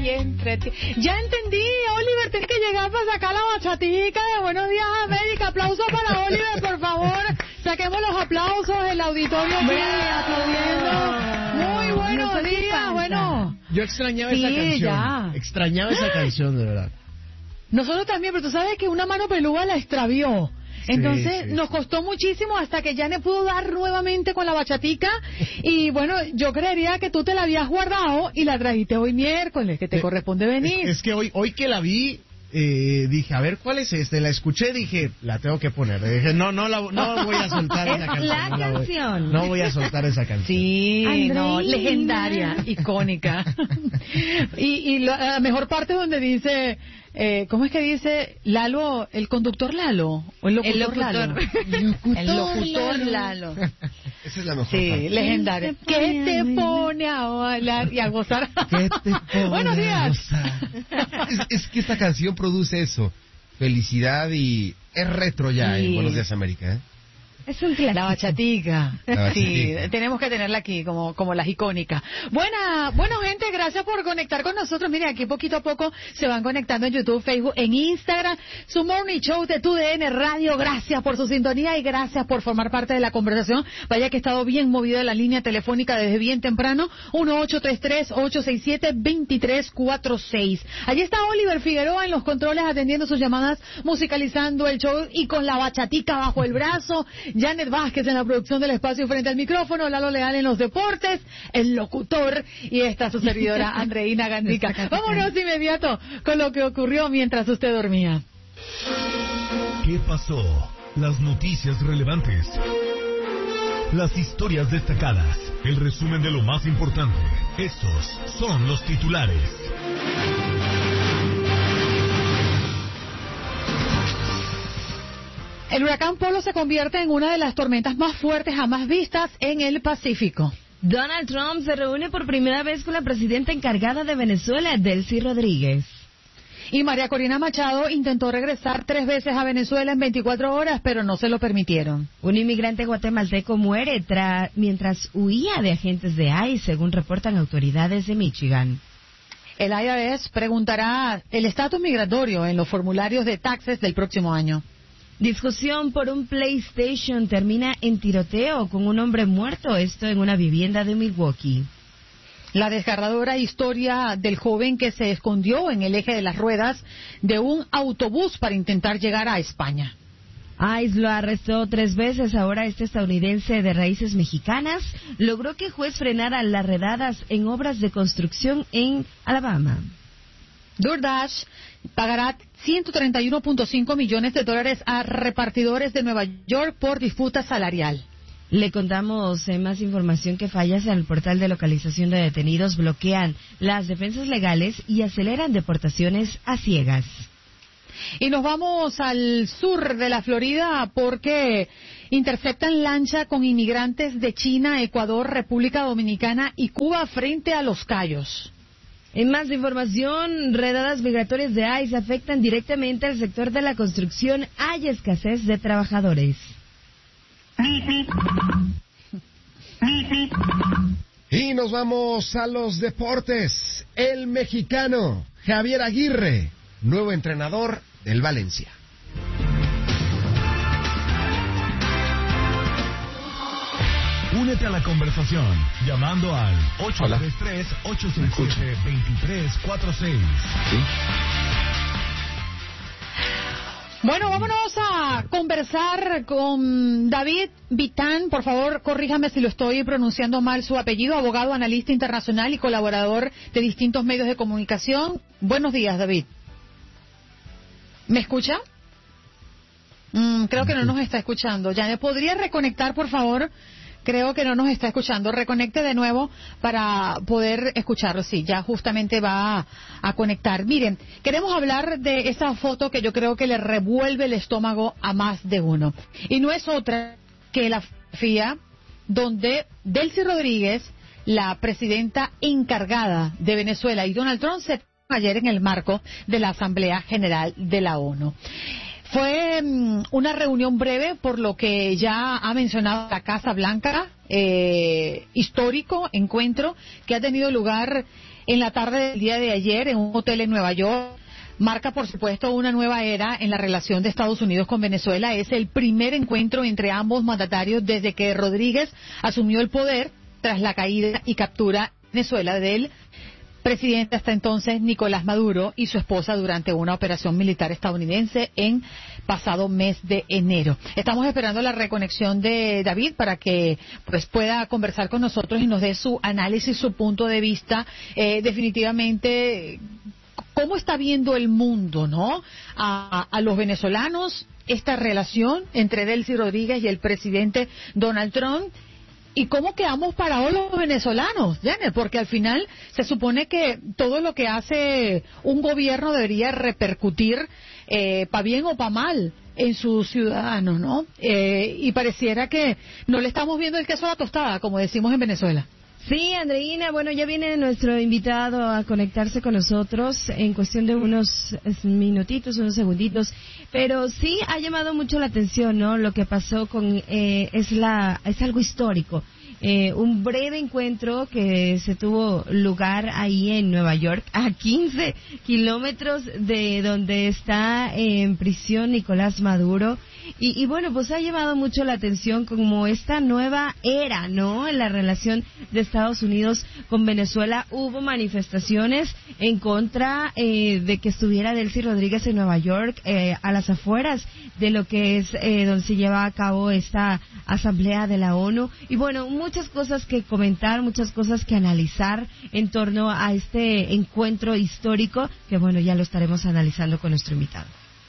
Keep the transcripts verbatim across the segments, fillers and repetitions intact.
y entretiene. Ya entendí, Oliver, tienes que llegar para sacar la bachatica de Buenos Días América. Aplausos para Oliver, por favor. Saquemos los aplausos, el auditorio sigue aplaudiendo. Muy buenos días, bueno. Yo extrañaba Sí, esa canción. ya. Extrañaba esa canción, de verdad. Nosotros también, pero tú sabes que una mano peluda la extravió. Entonces sí, sí, nos sí. costó muchísimo hasta que Janet pudo dar nuevamente con la bachatica. Y bueno, yo creería que tú te la habías guardado y la trajiste hoy miércoles, que te Eh, corresponde venir. Es, es que hoy, hoy que la vi, eh, dije, a ver, ¿cuál es este? La escuché, dije, la tengo que poner. Dije, no, no, la, no voy a soltar Es esa canción. la no la voy- canción. no voy a soltar esa canción. Sí, Andreina. no, legendaria, icónica. y y la, la mejor parte donde dice, eh, ¿cómo es que dice Lalo, el conductor Lalo? ¿O el locutor, El locutor. Lalo? El locutor Lalo. Esa es la mejor Sí, parte. legendaria. ¿Qué te ¿Qué te pone pone a bailar y a gozar? ¿Qué te pone Buenos a días. gozar? Es, es que esta canción produce eso, felicidad y es retro ya Sí. en Buenos Días América, ¿eh? Es un clásico. La bachatica. La bachatica. Sí, tenemos que tenerla aquí como, como las icónicas. Buena, bueno, gente, gracias por conectar con nosotros. Miren, aquí poquito a poco se van conectando en YouTube, Facebook, en Instagram. Su Morning Show de Tu D N Radio. Gracias por su sintonía y gracias por formar parte de la conversación. Vaya que he estado bien movida la línea telefónica desde bien temprano. uno ocho tres tres, ocho seis siete, dos tres cuatro seis. Allí está Oliver Figueroa en los controles atendiendo sus llamadas, musicalizando el show y con la bachatica bajo el brazo. Janet Vázquez en la producción del espacio frente al micrófono, Lalo Leal en los deportes, el locutor y esta su servidora Andreina Gandica. Vámonos de inmediato con lo que ocurrió mientras usted dormía. ¿Qué pasó? Las noticias relevantes. Las historias destacadas. El resumen de lo más importante. Estos son los titulares. El huracán Polo se convierte en una de las tormentas más fuertes jamás vistas en el Pacífico. Donald Trump se reúne por primera vez con la presidenta encargada de Venezuela, Delcy Rodríguez. Y María Corina Machado intentó regresar tres veces a Venezuela en veinticuatro horas, pero no se lo permitieron. Un inmigrante guatemalteco muere tra- mientras huía de agentes de I C E, según reportan autoridades de Michigan. El I R S preguntará el estatus migratorio en los formularios de taxes del próximo año. Discusión por un PlayStation termina en tiroteo con un hombre muerto, esto en una vivienda de Milwaukee. La desgarradora historia del joven que se escondió en el eje de las ruedas de un autobús para intentar llegar a España. I C E lo arrestó tres veces. Ahora este estadounidense de raíces mexicanas logró que el juez frenara las redadas en obras de construcción en Alabama. DoorDash pagará ciento treinta y uno punto cinco millones de dólares a repartidores de Nueva York por disputa salarial. Le contamos eh, más información que fallas en el portal de localización de detenidos bloquean las defensas legales y aceleran deportaciones a ciegas. Y nos vamos al sur de la Florida porque interceptan lancha con inmigrantes de China, Ecuador, República Dominicana y Cuba frente a Los Cayos. En más información, redadas migratorias de I C E afectan directamente al sector de la construcción. Hay escasez de trabajadores. Y nos vamos a los deportes. El mexicano Javier Aguirre, nuevo entrenador del Valencia. Únete a la conversación llamando al ocho tres tres, ocho seis siete, dos tres cuatro seis. Bueno, vámonos a conversar con David Vitán. Por favor, corríjame si lo estoy pronunciando mal su apellido. Abogado, analista internacional y colaborador de distintos medios de comunicación. Buenos días, David. ¿Me escucha? Mm, creo que no nos está escuchando. ¿Ya me podría reconectar, por favor? Creo que no nos está escuchando. Reconecte de nuevo para poder escucharlo. Sí, ya justamente va a, a conectar. Miren, queremos hablar de esa foto que yo creo que le revuelve el estómago a más de uno. Y no es otra que la fotografía donde Delcy Rodríguez, la presidenta encargada de Venezuela, y Donald Trump se ayer en el marco de la Asamblea General de la ONU. Fue um, una reunión breve, por lo que ya ha mencionado la Casa Blanca, eh, histórico encuentro que ha tenido lugar en la tarde del día de ayer en un hotel en Nueva York. Marca, por supuesto, una nueva era en la relación de Estados Unidos con Venezuela. Es el primer encuentro entre ambos mandatarios desde que Rodríguez asumió el poder tras la caída y captura de Venezuela del presidente hasta entonces Nicolás Maduro y su esposa durante una operación militar estadounidense en pasado mes de enero. Estamos esperando la reconexión de David para que pues pueda conversar con nosotros y nos dé su análisis, su punto de vista. Eh, definitivamente, ¿cómo está viendo el mundo, no? A, a los venezolanos, esta relación entre Delcy Rodríguez y el presidente Donald Trump. ¿Y cómo quedamos parados los venezolanos, Janet? Porque al final se supone que todo lo que hace un gobierno debería repercutir, eh, para bien o para mal, en sus ciudadanos, ¿no? Eh, y pareciera que no le estamos viendo el queso a la tostada, como decimos en Venezuela. Sí, Andreina, bueno, ya viene nuestro invitado a conectarse con nosotros en cuestión de unos minutitos, unos segunditos, pero sí ha llamado mucho la atención, ¿no? Lo que pasó con, eh, es la, es algo histórico. Eh, un breve encuentro que se tuvo lugar ahí en Nueva York, a quince kilómetros de donde está en prisión Nicolás Maduro. Y, y bueno, pues ha llamado mucho la atención como esta nueva era, ¿no? En la relación de Estados Unidos con Venezuela. Hubo manifestaciones en contra eh, de que estuviera Delcy Rodríguez en Nueva York, eh, a las afueras de lo que es eh, donde se lleva a cabo esta asamblea de la ONU. Y bueno, muchas cosas que comentar, muchas cosas que analizar en torno a este encuentro histórico, que bueno, ya lo estaremos analizando con nuestro invitado.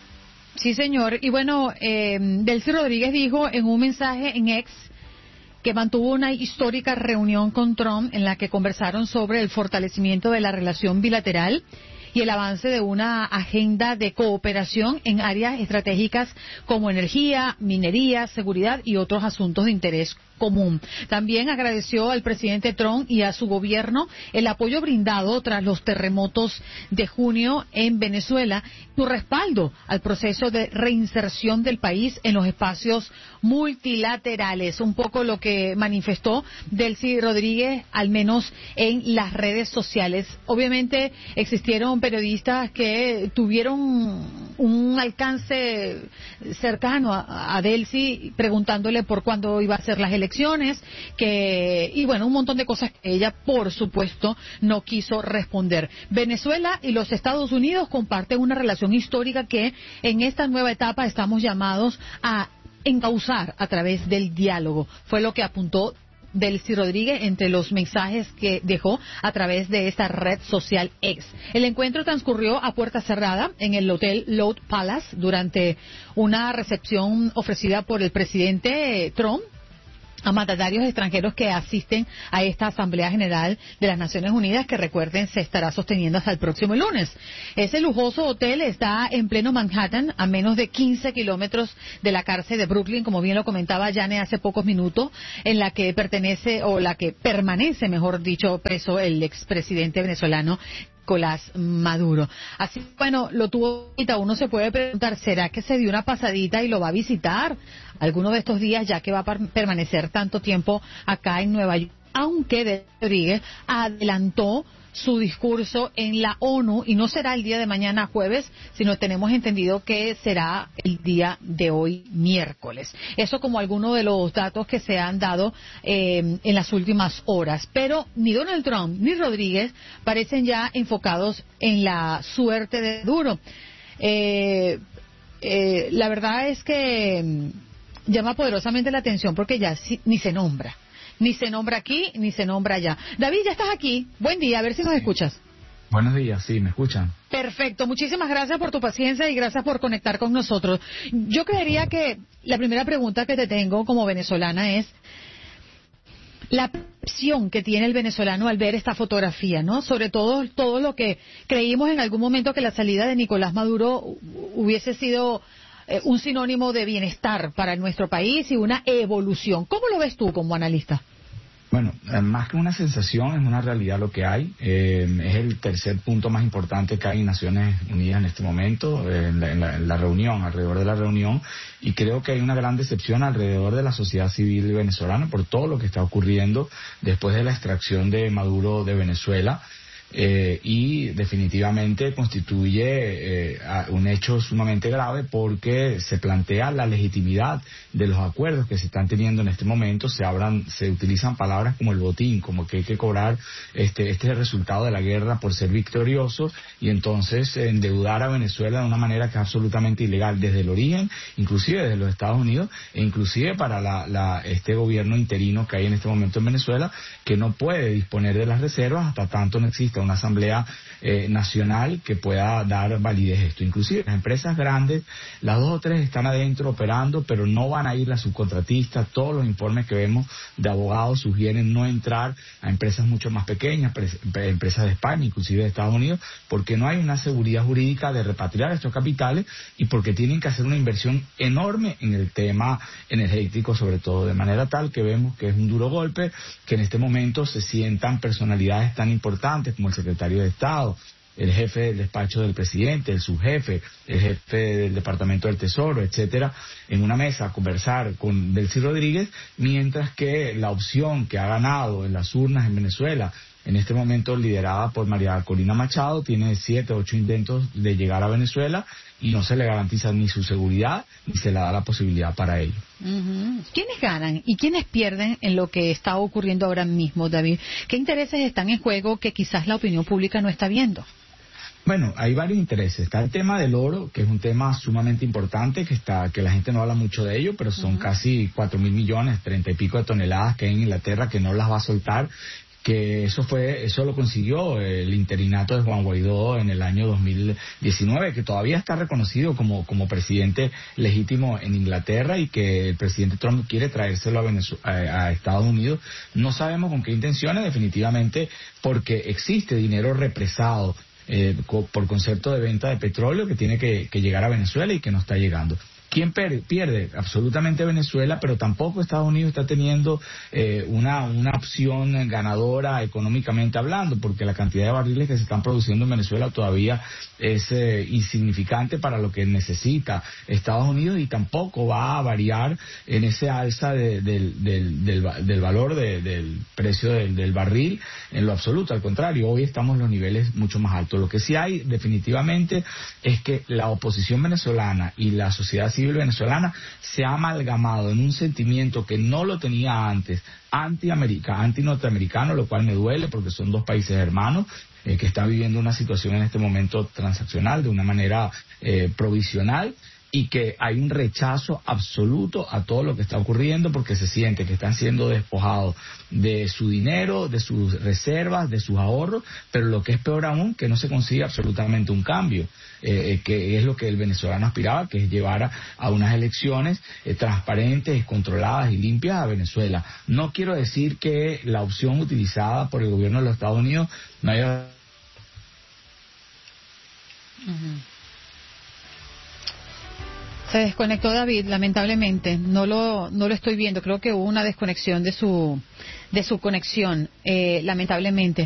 Sí, señor. Y bueno, eh, Delcy Rodríguez dijo en un mensaje en X que mantuvo una histórica reunión con Trump en la que conversaron sobre el fortalecimiento de la relación bilateral y el avance de una agenda de cooperación en áreas estratégicas como energía, minería, seguridad y otros asuntos de interés común. También agradeció al presidente Trump y a su gobierno el apoyo brindado tras los terremotos de junio en Venezuela, su respaldo al proceso de reinserción del país en los espacios multilaterales. Un poco lo que manifestó Delcy Rodríguez, al menos en las redes sociales. Obviamente existieron periodistas que tuvieron un alcance cercano a, a Delcy, preguntándole por cuándo iba a ser las elecciones. Que, y bueno, un montón de cosas que ella, por supuesto, no quiso responder. Venezuela y los Estados Unidos comparten una relación histórica que en esta nueva etapa estamos llamados a encauzar a través del diálogo. Fue lo que apuntó Delcy Rodríguez entre los mensajes que dejó a través de esta red social X. El encuentro transcurrió a puerta cerrada en el Hotel Loud Palace durante una recepción ofrecida por el presidente Trump a mandatarios extranjeros que asisten a esta Asamblea General de las Naciones Unidas, que recuerden se estará sosteniendo hasta el próximo lunes. Ese lujoso hotel está en pleno Manhattan, a menos de quince kilómetros de la cárcel de Brooklyn, como bien lo comentaba Yane hace pocos minutos, en la que pertenece, o la que permanece, mejor dicho, preso el expresidente venezolano Nicolás Maduro. Así, bueno, lo tuvo y uno se puede preguntar, ¿será que se dio una pasadita y lo va a visitar alguno de estos días, ya que va a permanecer tanto tiempo acá en Nueva York? Aunque Delcy Rodríguez adelantó su discurso en la ONU y no será el día de mañana jueves, sino tenemos entendido que será el día de hoy miércoles. Eso como algunos de los datos que se han dado eh, en las últimas horas. Pero ni Donald Trump ni Rodríguez parecen ya enfocados en la suerte de Maduro. Eh, eh, la verdad es que mm, llama poderosamente la atención porque ya si, ni se nombra. Ni se nombra aquí, ni se nombra allá. David, ya estás aquí. Buen día, a ver si nos escuchas. Buenos días, sí, ¿me escuchan? Perfecto, muchísimas gracias por tu paciencia y gracias por conectar con nosotros. Yo creería que la primera pregunta que te tengo como venezolana es la percepción que tiene el venezolano al ver esta fotografía, ¿no? Sobre todo todo lo que creímos en algún momento que la salida de Nicolás Maduro hubiese sido eh, un sinónimo de bienestar para nuestro país y una evolución. ¿Cómo lo ves tú como analista? Bueno, más que una sensación, es una realidad lo que hay. Eh, es el tercer punto más importante que hay en Naciones Unidas en este momento, eh, en, la, en, la, en la reunión, alrededor de la reunión, y creo que hay una gran decepción alrededor de la sociedad civil venezolana por todo lo que está ocurriendo después de la extracción de Maduro de Venezuela. eh, y definitivamente constituye eh, un hecho sumamente grave porque se plantea la legitimidad de los acuerdos que se están teniendo en este momento. Se hablan, se utilizan palabras como el botín, como que hay que cobrar este, este es el resultado de la guerra por ser victoriosos, y entonces endeudar a Venezuela de una manera que es absolutamente ilegal desde el origen, inclusive desde los Estados Unidos, e inclusive para la, la, este gobierno interino que hay en este momento en Venezuela, que no puede disponer de las reservas hasta tanto no exista una asamblea eh, nacional que pueda dar validez a esto. Inclusive las empresas grandes, las dos o tres están adentro operando, pero no van a ir las subcontratistas. Todos los informes que vemos de abogados sugieren no entrar a empresas mucho más pequeñas, empresas de España, inclusive de Estados Unidos, porque no hay una seguridad jurídica de repatriar estos capitales y porque tienen que hacer una inversión enorme en el tema energético, sobre todo, de manera tal que vemos que es un duro golpe, que en este momento se sientan personalidades tan importantes como el secretario de Estado, el jefe del despacho del presidente, el subjefe, el jefe del Departamento del Tesoro, etcétera, en una mesa a conversar con Delcy Rodríguez, mientras que la opción que ha ganado en las urnas en Venezuela, en este momento liderada por María Corina Machado, tiene siete, ocho intentos de llegar a Venezuela y no se le garantiza ni su seguridad ni se le da la posibilidad para ello. Uh-huh. ¿Quiénes ganan y quiénes pierden en lo que está ocurriendo ahora mismo, David? ¿Qué intereses están en juego que quizás la opinión pública no está viendo? Bueno, hay varios intereses. Está el tema del oro, que es un tema sumamente importante, que está, que la gente no habla mucho de ello, pero son uh-huh. casi cuatro mil millones, treinta y pico de toneladas que hay en Inglaterra que no las va a soltar. Que eso fue, eso lo consiguió el interinato de Juan Guaidó en el año dos mil diecinueve, que todavía está reconocido como, como presidente legítimo en Inglaterra y que el presidente Trump quiere traérselo a, Venezuela, a, a Estados Unidos. No sabemos con qué intenciones, definitivamente, porque existe dinero represado eh, por concepto de venta de petróleo que tiene que, que llegar a Venezuela y que no está llegando. ¿Quién pierde? Absolutamente Venezuela, pero tampoco Estados Unidos está teniendo eh, una, una opción ganadora económicamente hablando, porque la cantidad de barriles que se están produciendo en Venezuela todavía es eh, insignificante para lo que necesita Estados Unidos y tampoco va a variar en ese alza de, del, del, del, del valor de, del precio del, del barril en lo absoluto. Al contrario, hoy estamos en los niveles mucho más altos. Lo que sí hay definitivamente es que la oposición venezolana y la sociedad civil venezolana se ha amalgamado en un sentimiento que no lo tenía antes, anti-americano, anti-norteamericano, lo cual me duele porque son dos países hermanos eh, que están viviendo una situación en este momento transaccional de una manera eh, provisional, y que hay un rechazo absoluto a todo lo que está ocurriendo porque se siente que están siendo despojados de su dinero, de sus reservas, de sus ahorros, pero lo que es peor aún, que no se consigue absolutamente un cambio, eh, que es lo que el venezolano aspiraba, que es llevar a, a unas elecciones eh, transparentes, controladas y limpias a Venezuela. No quiero decir que la opción utilizada por el gobierno de los Estados Unidos no haya... Uh-huh. Se desconectó David, lamentablemente, no lo no lo estoy viendo, creo que hubo una desconexión de su de su conexión, eh, lamentablemente.